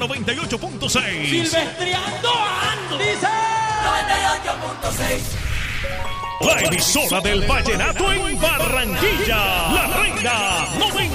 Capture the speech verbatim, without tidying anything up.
noventa y ocho punto seis. Silvestreando ando. Dice noventa y ocho punto seis. La emisora del vallenato en Barranquilla. La Reina noventa.